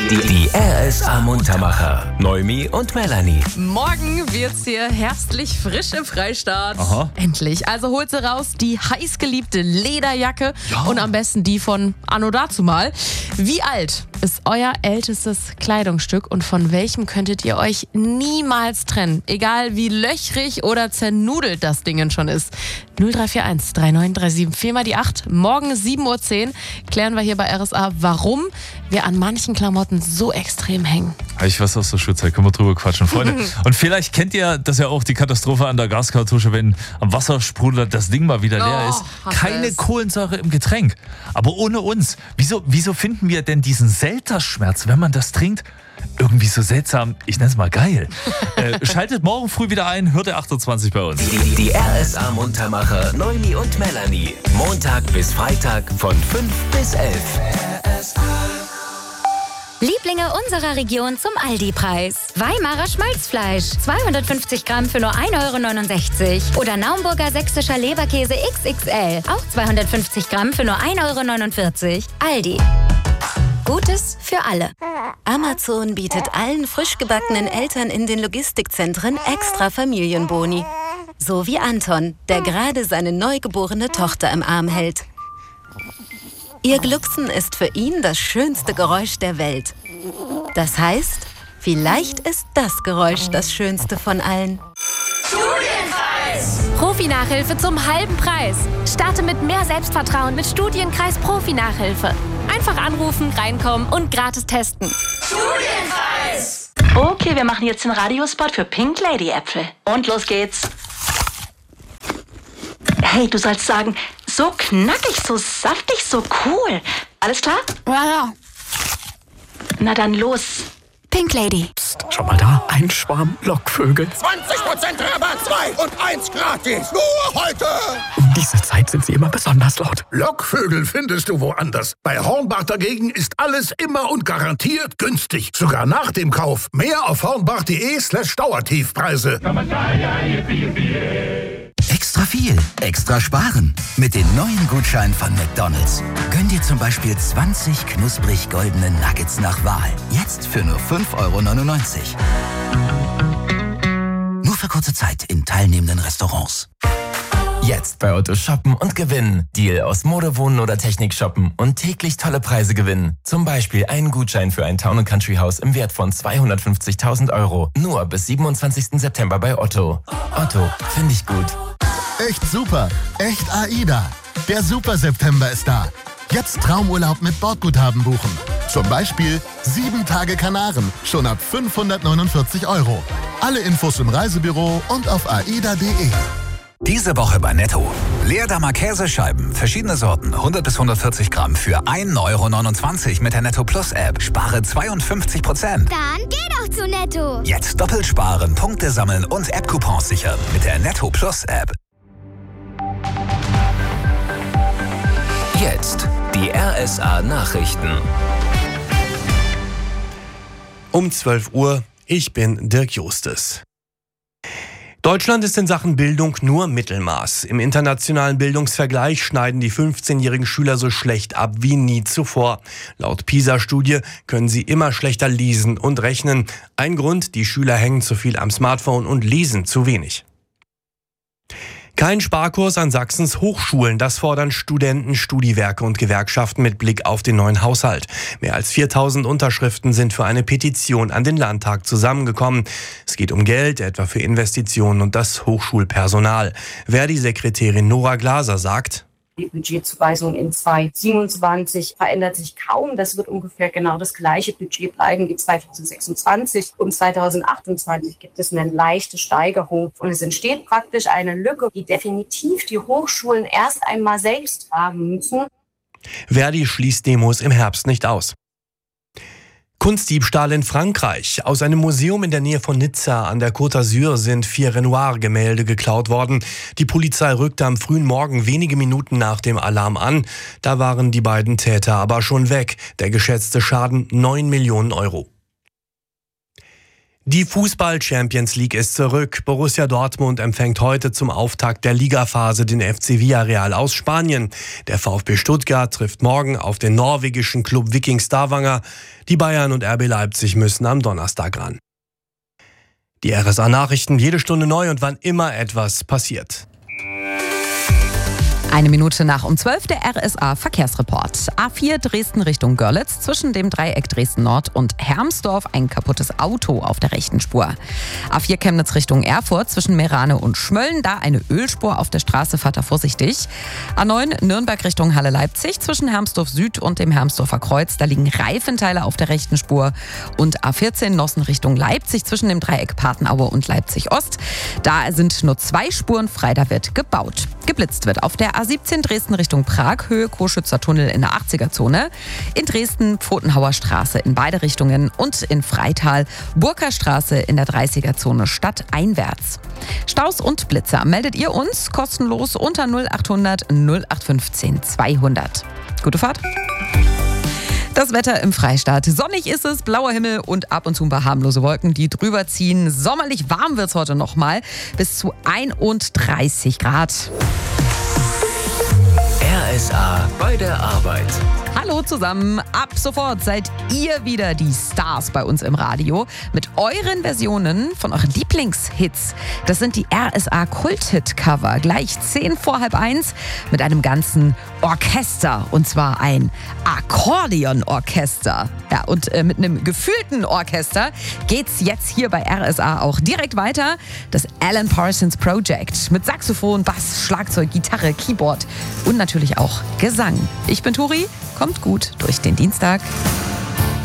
Die RSA Muntermacher. Noemi und Melanie. Morgen wird's hier herbstlich frisch im Freistaat. Aha. Endlich. Also holt sie raus die heißgeliebte Lederjacke und am besten die von Anno dazumal. Wie alt ist euer ältestes Kleidungsstück und von welchem könntet ihr euch niemals trennen? Egal wie löchrig oder zernudelt das Ding schon ist. 0341 3937 4 mal die 8. Morgen 7.10 Uhr klären wir hier bei RSA, warum wir an manchen Klamotten so extrem hängen. Ich weiß aus der Schulzeit, können wir drüber quatschen, Freunde. Und vielleicht kennt ihr das ja auch, die Katastrophe an der Gaskartusche, wenn am Wassersprudler das Ding mal wieder leer ist. Keine Kohlensäure im Getränk. Aber ohne uns. Wieso finden wir denn diesen Selterschmerz, wenn man das trinkt? Irgendwie so seltsam, ich nenne es mal geil. Schaltet morgen früh wieder ein, hört ihr 28 bei uns. Die RSA Muntermacher Noemi und Melanie. Montag bis Freitag von 5 bis 11. Lieblinge unserer Region zum Aldi-Preis. Weimarer Schmalzfleisch, 250 Gramm für nur 1,69 € Oder Naumburger sächsischer Leberkäse XXL, auch 250 Gramm für nur 1,49 €. Aldi. Gutes für alle. Amazon bietet allen frisch gebackenen Eltern in den Logistikzentren extra Familienboni. So wie Anton, der gerade seine neugeborene Tochter im Arm hält. Ihr Glucksen ist für ihn das schönste Geräusch der Welt. Das heißt, vielleicht ist das Geräusch das schönste von allen. Studienkreis! Profi-Nachhilfe zum halben Preis. Starte mit mehr Selbstvertrauen mit Studienkreis Profi-Nachhilfe. Einfach anrufen, reinkommen und gratis testen. Studienkreis! Okay, wir machen jetzt den Radiospot für Pink Lady Äpfel. Und los geht's. Hey, du sollst sagen, so knackig, so saftig, so cool. Alles klar? Ja. Na dann los. Pink Lady. Psst, schau mal da, ein Schwarm Lockvögel. 20% Rabatt, 2 und 1 gratis. Nur heute. Um diese Zeit sind sie immer besonders laut. Lockvögel findest du woanders. Bei Hornbach dagegen ist alles immer und garantiert günstig. Sogar nach dem Kauf. Mehr auf hornbach.de/Dauertiefpreise. Extra viel, extra sparen. Mit den neuen Gutscheinen von McDonald's. Gönn dir zum Beispiel 20 knusprig goldene Nuggets nach Wahl. Jetzt für nur 5,99 €. Nur für kurze Zeit in teilnehmenden Restaurants. Jetzt bei Otto shoppen und gewinnen. Deal aus Mode, Wohnen oder Technik shoppen und täglich tolle Preise gewinnen. Zum Beispiel einen Gutschein für ein Town & Country Haus im Wert von 250.000 €. Nur bis 27. September bei Otto. Otto, finde ich gut. Echt super, echt AIDA. Der Super September ist da. Jetzt Traumurlaub mit Bordguthaben buchen. Zum Beispiel 7 Tage Kanaren, schon ab 549 €. Alle Infos im Reisebüro und auf aida.de. Diese Woche bei Netto. Leerdammer Käsescheiben, verschiedene Sorten, 100 bis 140 Gramm für 1,29 € mit der Netto Plus App. Spare 52%. Dann geh doch zu Netto. Jetzt doppelt sparen, Punkte sammeln und App-Coupons sichern mit der Netto Plus App. Jetzt die RSA Nachrichten. Um 12 Uhr, ich bin Dirk Justes. Deutschland ist in Sachen Bildung nur Mittelmaß. Im internationalen Bildungsvergleich schneiden die 15-jährigen Schüler so schlecht ab wie nie zuvor. Laut PISA-Studie können sie immer schlechter lesen und rechnen. Ein Grund, die Schüler hängen zu viel am Smartphone und lesen zu wenig. Kein Sparkurs an Sachsens Hochschulen, das fordern Studenten, Studiwerke und Gewerkschaften mit Blick auf den neuen Haushalt. Mehr als 4.000 Unterschriften sind für eine Petition an den Landtag zusammengekommen. Es geht um Geld, etwa für Investitionen und das Hochschulpersonal. Verdi-Sekretärin Nora Glaser sagt: Die Budgetzuweisung in 2027 verändert sich kaum. Das wird ungefähr genau das gleiche Budget bleiben wie 2026. Und 2028 gibt es eine leichte Steigerung. Und es entsteht praktisch eine Lücke, die definitiv die Hochschulen erst einmal selbst tragen müssen. Verdi schließt Demos im Herbst nicht aus. Kunstdiebstahl in Frankreich. Aus einem Museum in der Nähe von Nizza an der Côte d'Azur sind 4 Renoir-Gemälde geklaut worden. Die Polizei rückte am frühen Morgen wenige Minuten nach dem Alarm an. Da waren die beiden Täter aber schon weg. Der geschätzte Schaden 9 Millionen €. Die Fußball-Champions League ist zurück. Borussia Dortmund empfängt heute zum Auftakt der Ligaphase den FC Villarreal aus Spanien. Der VfB Stuttgart trifft morgen auf den norwegischen Club Viking Stavanger. Die Bayern und RB Leipzig müssen am Donnerstag ran. Die RSA-Nachrichten jede Stunde neu und wann immer etwas passiert. 1 Minute nach um 12 der RSA-Verkehrsreport. A4 Dresden Richtung Görlitz, zwischen dem Dreieck Dresden-Nord und Hermsdorf ein kaputtes Auto auf der rechten Spur. A4 Chemnitz Richtung Erfurt, zwischen Meerane und Schmölln, da eine Ölspur auf der Straße, fahrt da vorsichtig. A9 Nürnberg Richtung Halle-Leipzig, zwischen Hermsdorf Süd und dem Hermsdorfer Kreuz, da liegen Reifenteile auf der rechten Spur. Und A14 Nossen Richtung Leipzig, zwischen dem Dreieck Patenaue und Leipzig-Ost, da sind nur 2 Spuren frei, da wird gebaut. Geblitzt wird auf der A17 Dresden Richtung Prag, Höhe Coschützer Tunnel in der 80er-Zone. In Dresden Pfotenhauer Straße in beide Richtungen und in Freital Burker Straße in der 30er-Zone stadteinwärts. Staus und Blitzer meldet ihr uns kostenlos unter 0800 0815 200. Gute Fahrt! Das Wetter im Freistaat. Sonnig ist es, blauer Himmel und ab und zu ein paar harmlose Wolken, die drüber ziehen. Sommerlich warm wird es heute nochmal, bis zu 31 Grad. RSA bei der Arbeit. Hallo zusammen, ab sofort seid ihr wieder die Stars bei uns im Radio mit euren Versionen von euren Lieblingshits. Das sind die RSA Kult-Hit-Cover, gleich 10 vor halb 1 mit einem ganzen Orchester, und zwar ein Akkordeonorchester. Ja, und mit einem gefühlten Orchester geht's jetzt hier bei RSA auch direkt weiter. Das Alan Parsons Project mit Saxophon, Bass, Schlagzeug, Gitarre, Keyboard und natürlich auch Gesang. Ich bin Turi. Kommt gut durch den Dienstag.